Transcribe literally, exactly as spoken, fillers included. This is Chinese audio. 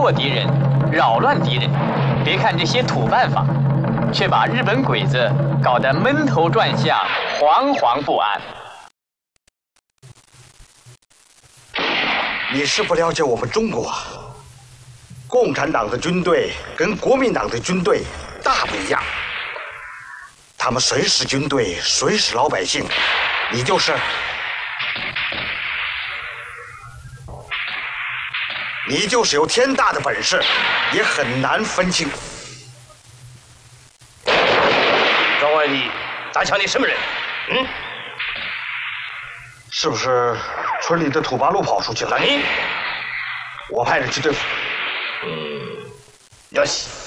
惑敌人，扰乱敌人。别看这些土办法，却把日本鬼子搞得闷头转向，惶惶不安。 你是不了解我们中国，共产党的军队跟国民党的军队大不一样。他们谁是军队，谁是老百姓，你就是。你就是有天大的本事，也很难分清。 张外弟，打枪的什么人？嗯， 是不是村里的土八路跑出去了？ 你， 我派人去对付。 嗯，要死。